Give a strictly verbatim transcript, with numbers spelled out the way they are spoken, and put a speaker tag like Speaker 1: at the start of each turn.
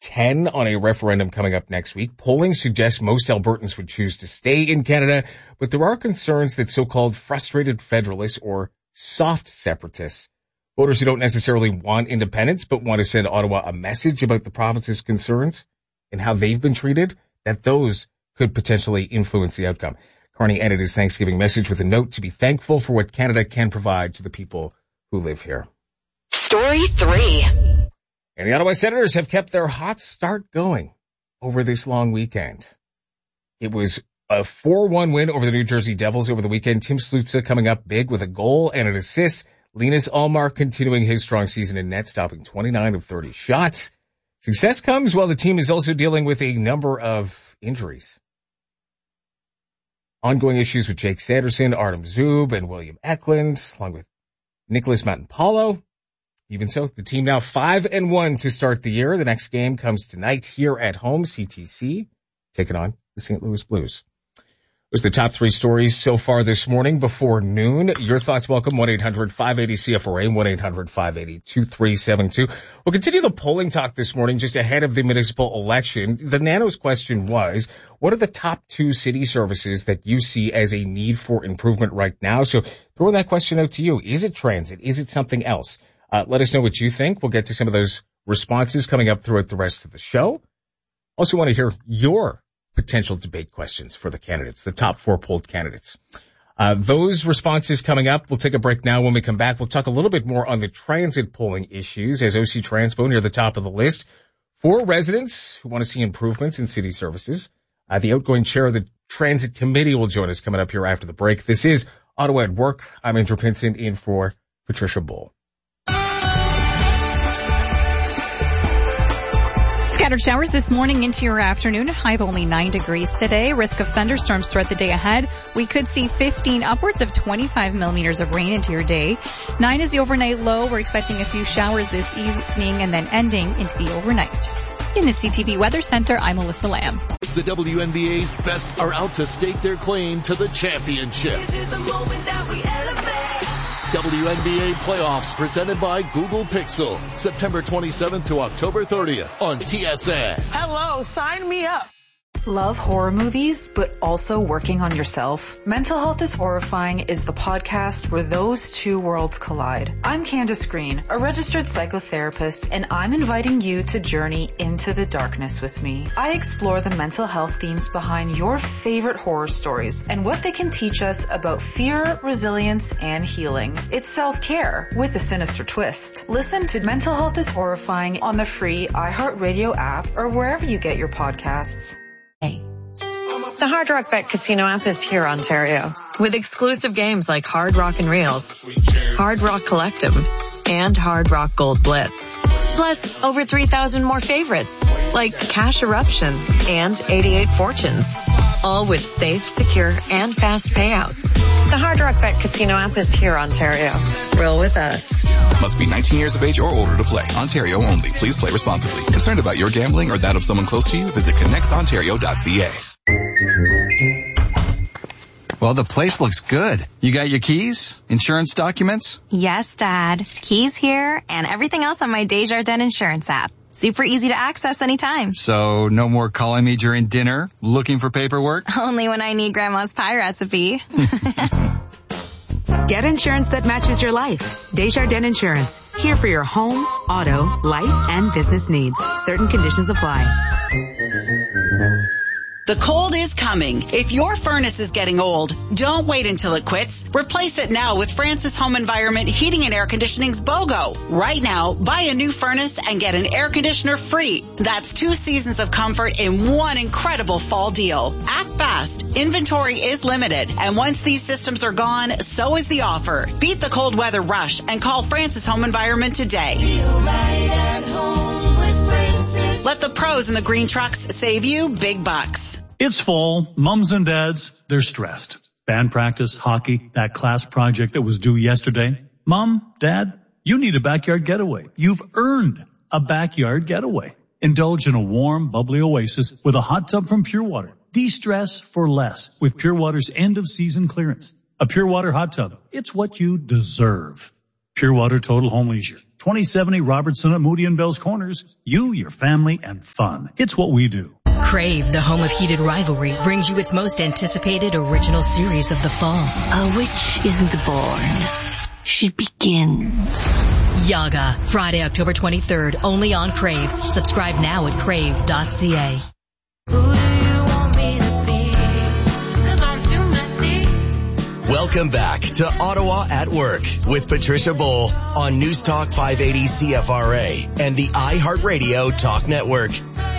Speaker 1: ten on a referendum coming up next week. Polling suggests most Albertans would choose to stay in Canada, but there are concerns that so-called frustrated federalists or soft separatists, voters who don't necessarily want independence but want to send Ottawa a message about the province's concerns and how they've been treated, that those could potentially influence the outcome. Carney ended his Thanksgiving message with a note to be thankful for what Canada can provide to the people who live here.
Speaker 2: Story three.
Speaker 1: And the Ottawa Senators have kept their hot start going over this long weekend. It was a four one win over the New Jersey Devils over the weekend. Tim Slutsa coming up big with a goal and an assist. Linus Ullmark continuing his strong season in net, stopping twenty-nine of thirty shots. Success comes while the team is also dealing with a number of injuries. Ongoing issues with Jake Sanderson, Artem Zub, and William Eklund, along with Nicholas Matampalo. Even so, the team now five and one to start the year. The next game comes tonight here at home, C T C, taking on the Saint Louis Blues. Those are the top three stories so far this morning before noon. Your thoughts welcome, one eight hundred five eight zero C F R A, one eight hundred five eight zero two three seven two. We'll continue the polling talk this morning just ahead of the municipal election. The Nanos question was, what are the top two city services that you see as a need for improvement right now? So throwing that question out to you. Is it transit? Is it something else? Uh, let us know what you think. We'll get to some of those responses coming up throughout the rest of the show. Also want to hear your potential debate questions for the candidates, the top four polled candidates. Uh, those responses coming up. We'll take a break now. When we come back, we'll talk a little bit more on the transit polling issues as O C Transpo near the top of the list. For residents who want to see improvements in city services, uh, the outgoing chair of the Transit Committee will join us coming up here after the break. This is Ottawa at Work. I'm Andrew Pinson in for Patricia Bull.
Speaker 3: Scattered showers this morning into your afternoon. High of only nine degrees today. Risk of thunderstorms throughout the day ahead. We could see fifteen, upwards of twenty-five millimeters of rain into your day. nine is the overnight low. We're expecting a few showers this evening and then ending into the overnight. In the C T V Weather Center, I'm Alyssa Lamb.
Speaker 4: The W N B A's best are out to stake their claim to the championship. This is the moment that we elevate. W N B A playoffs presented by Google Pixel. September twenty-seventh to October thirtieth on T S N.
Speaker 5: Hello, sign me up.
Speaker 6: Love horror movies, but also working on yourself? Mental Health is Horrifying is the podcast where those two worlds collide. I'm Candace Green, a registered psychotherapist, and I'm inviting you to journey into the darkness with me. I explore the mental health themes behind your favorite horror stories and what they can teach us about fear, resilience, and healing. It's self-care with a sinister twist. Listen to Mental Health is Horrifying on the free iHeartRadio app or wherever you get your podcasts.
Speaker 7: The Hard Rock Bet Casino app is here, Ontario, with exclusive games like Hard Rock and Reels, Hard Rock Collective, and Hard Rock Gold Blitz. Plus, over three thousand more favorites, like Cash Eruption and eighty-eight Fortunes, all with safe, secure, and fast payouts. The Hard Rock Bet Casino app is here, Ontario. Roll with us.
Speaker 8: Must be nineteen years of age or older to play. Ontario only. Please play responsibly. Concerned about your gambling or that of someone close to you? Visit connects ontario dot c a.
Speaker 9: Well, the place looks good. You got your keys? Insurance documents?
Speaker 10: Yes, Dad. Keys here and everything else on my Desjardins Insurance app. Super easy to access anytime.
Speaker 9: So no more calling me during dinner, looking for paperwork?
Speaker 10: Only when I need Grandma's pie recipe.
Speaker 11: Get insurance that matches your life. Desjardins Insurance. Here for your home, auto, life, and business needs. Certain conditions apply.
Speaker 12: The cold is coming. If your furnace is getting old, don't wait until it quits. Replace it now with Francis Home Environment Heating and Air Conditioning's BOGO. Right now, buy a new furnace and get an air conditioner free. That's two seasons of comfort in one incredible fall deal. Act fast. Inventory is limited. And once these systems are gone, so is the offer. Beat the cold weather rush and call Francis Home Environment today.
Speaker 13: Feel right at home with Francis.
Speaker 12: Let the pros in the green trucks save you big bucks.
Speaker 14: It's fall. Mums and dads, they're stressed. Band practice, hockey, that class project that was due yesterday. Mom, Dad, you need a backyard getaway. You've earned a backyard getaway. Indulge in a warm, bubbly oasis with a hot tub from Pure Water. De-stress for less with Pure Water's end-of-season clearance. A Pure Water hot tub. It's what you deserve. Pure Water Total Home Leisure. twenty seventy Robertson at Moody and Bell's Corners. You, your family, and fun. It's what we do.
Speaker 15: Crave, the home of heated rivalry, brings you its most anticipated original series of the fall.
Speaker 16: A witch isn't born. She begins.
Speaker 15: Yaga, Friday, October twenty-third, only on Crave. Subscribe now at crave dot c a.
Speaker 17: Welcome back to Ottawa at Work with Patricia Bull on News Talk five eighty C F R A and the iHeartRadio Talk Network.